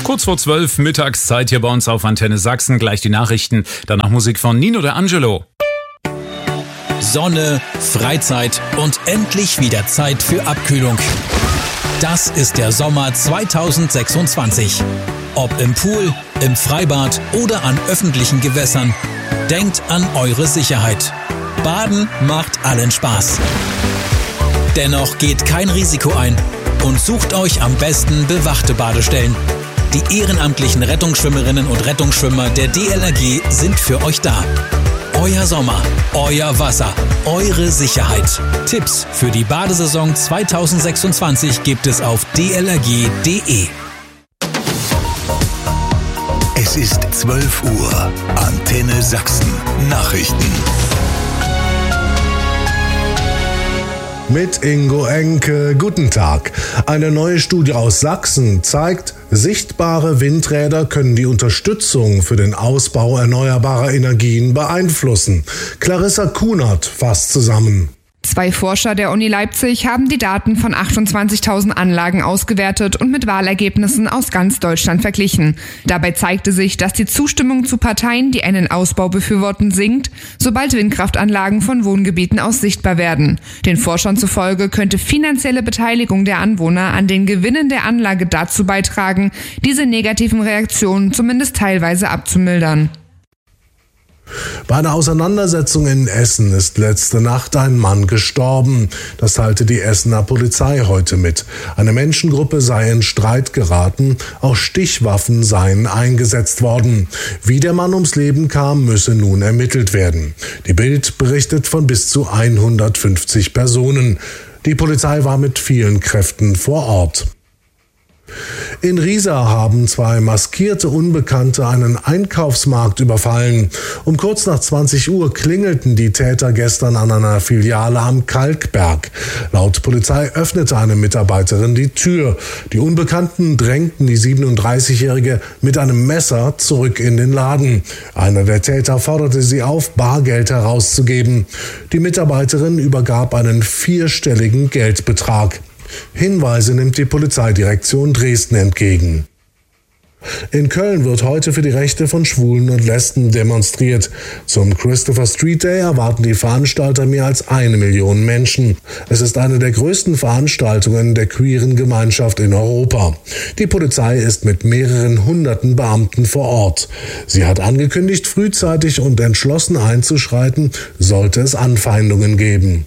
Kurz vor 12 Mittagszeit hier bei uns auf Antenne Sachsen. Gleich die Nachrichten, danach Musik von Nino De Angelo. Sonne, Freizeit und endlich wieder Zeit für Abkühlung. Das ist der Sommer 2026. Ob im Pool, im Freibad oder an öffentlichen Gewässern. Denkt an eure Sicherheit. Baden macht allen Spaß. Dennoch geht kein Risiko ein und sucht euch am besten bewachte Badestellen. Die ehrenamtlichen Rettungsschwimmerinnen und Rettungsschwimmer der DLRG sind für euch da. Euer Sommer, euer Wasser, eure Sicherheit. Tipps für die Badesaison 2026 gibt es auf dlrg.de. Es ist 12 Uhr. Antenne Sachsen. Nachrichten. Mit Ingo Enke. Guten Tag. Eine neue Studie aus Sachsen zeigt, sichtbare Windräder können die Unterstützung für den Ausbau erneuerbarer Energien beeinflussen. Clarissa Kunert fasst zusammen. 2 Forscher der Uni Leipzig haben die Daten von 28.000 Anlagen ausgewertet und mit Wahlergebnissen aus ganz Deutschland verglichen. Dabei zeigte sich, dass die Zustimmung zu Parteien, die einen Ausbau befürworten, sinkt, sobald Windkraftanlagen von Wohngebieten aus sichtbar werden. Den Forschern zufolge könnte finanzielle Beteiligung der Anwohner an den Gewinnen der Anlage dazu beitragen, diese negativen Reaktionen zumindest teilweise abzumildern. Bei einer Auseinandersetzung in Essen ist letzte Nacht ein Mann gestorben. Das teilte die Essener Polizei heute mit. Eine Menschengruppe sei in Streit geraten, auch Stichwaffen seien eingesetzt worden. Wie der Mann ums Leben kam, müsse nun ermittelt werden. Die Bild berichtet von bis zu 150 Personen. Die Polizei war mit vielen Kräften vor Ort. In Riesa haben 2 maskierte Unbekannte einen Einkaufsmarkt überfallen. Um kurz nach 20 Uhr klingelten die Täter gestern an einer Filiale am Kalkberg. Laut Polizei öffnete eine Mitarbeiterin die Tür. Die Unbekannten drängten die 37-Jährige mit einem Messer zurück in den Laden. Einer der Täter forderte sie auf, Bargeld herauszugeben. Die Mitarbeiterin übergab einen 4-stelligen Geldbetrag. Hinweise nimmt die Polizeidirektion Dresden entgegen. In Köln wird heute für die Rechte von Schwulen und Lesben demonstriert. Zum Christopher Street Day erwarten die Veranstalter mehr als 1 Million Menschen. Es ist eine der größten Veranstaltungen der queeren Gemeinschaft in Europa. Die Polizei ist mit mehreren hunderten Beamten vor Ort. Sie hat angekündigt, frühzeitig und entschlossen einzuschreiten, sollte es Anfeindungen geben.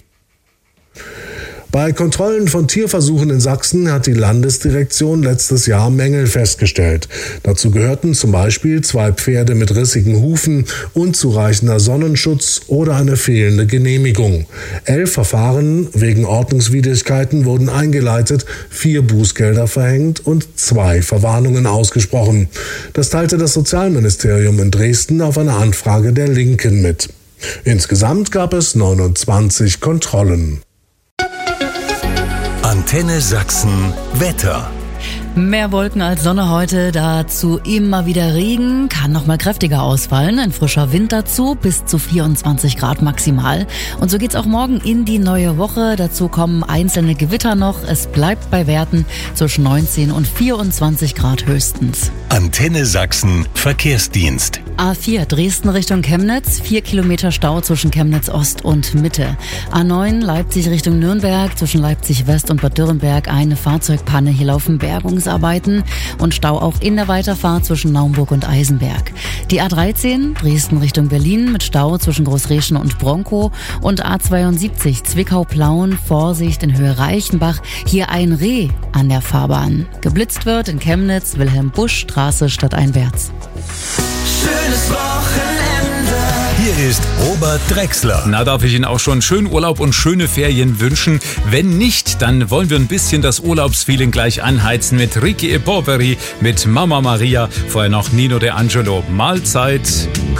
Bei Kontrollen von Tierversuchen in Sachsen hat die Landesdirektion letztes Jahr Mängel festgestellt. Dazu gehörten zum Beispiel 2 Pferde mit rissigen Hufen, unzureichender Sonnenschutz oder eine fehlende Genehmigung. 11 Verfahren wegen Ordnungswidrigkeiten wurden eingeleitet, 4 Bußgelder verhängt und 2 Verwarnungen ausgesprochen. Das teilte das Sozialministerium in Dresden auf eine Anfrage der Linken mit. Insgesamt gab es 29 Kontrollen. Antenne Sachsen Wetter. Mehr Wolken als Sonne heute, dazu immer wieder Regen, kann noch mal kräftiger ausfallen, ein frischer Wind dazu, bis zu 24 Grad maximal. Und so geht's auch morgen in die neue Woche, dazu kommen einzelne Gewitter noch, es bleibt bei Werten zwischen 19 und 24 Grad höchstens. Antenne Sachsen Verkehrsdienst. A4 Dresden Richtung Chemnitz, 4 Kilometer Stau zwischen Chemnitz Ost und Mitte. A9 Leipzig Richtung Nürnberg, zwischen Leipzig West und Bad Dürrenberg eine Fahrzeugpanne, hier laufen Bergungsarbeiten und Stau auch in der Weiterfahrt zwischen Naumburg und Eisenberg. Die A13 Dresden Richtung Berlin mit Stau zwischen Großreschen und Bronkow und A72 Zwickau-Plauen, Vorsicht in Höhe Reichenbach, hier ein Reh an der Fahrbahn. Geblitzt wird in Chemnitz, Wilhelm-Busch-Straße stadteinwärts. Schönes Wochenende. Hier ist Robert Drechsler. Na, darf ich Ihnen auch schon schönen Urlaub und schöne Ferien wünschen? Wenn nicht, dann wollen wir ein bisschen das Urlaubsfeeling gleich anheizen mit Ricky e Poveri, mit Mama Maria, vorher noch Nino De Angelo. Mahlzeit.